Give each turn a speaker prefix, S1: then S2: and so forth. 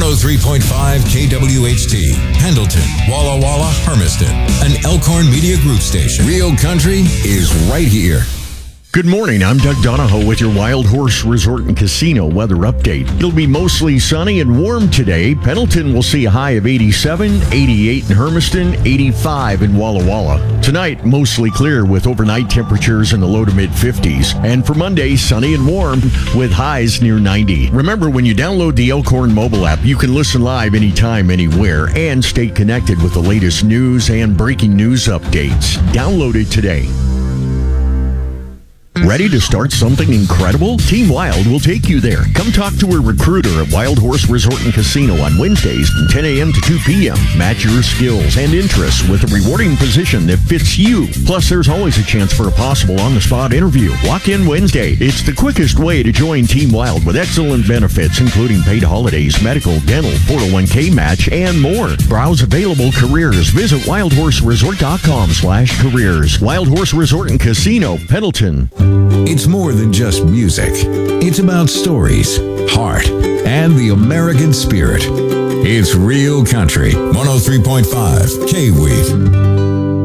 S1: 103.5 KWHT, Pendleton, Walla Walla, Hermiston, an Elkhorn Media Group station. Real country is right here.
S2: Good morning, I'm Doug Donahoe with your Wild Horse Resort and Casino weather update. It'll be mostly sunny and warm today. Pendleton will see a high of 87, 88 in Hermiston, 85 in Walla Walla. Tonight, mostly clear with overnight temperatures in the low to mid 50s. And for Monday, sunny and warm with highs near 90. Remember, when you download the Elkhorn mobile app, you can listen live anytime, anywhere, and stay connected with the latest news and breaking news updates. Download it today. Ready to start something incredible? Team Wild will take you there. Come talk to a recruiter at Wild Horse Resort and Casino on Wednesdays from 10 a.m. to 2 p.m. Match your skills and interests with a rewarding position that fits you. Plus, there's always a chance for a possible on-the-spot interview. Walk in Wednesday. It's the quickest way to join Team Wild with excellent benefits, including paid holidays, medical, dental, 401k match, and more. Browse available careers. Visit wildhorseresort.com/careers. Wild Horse Resort and Casino, Pendleton.
S1: It's more than just music. It's about stories, heart, and the American spirit. It's real country. 103.5 KWHT.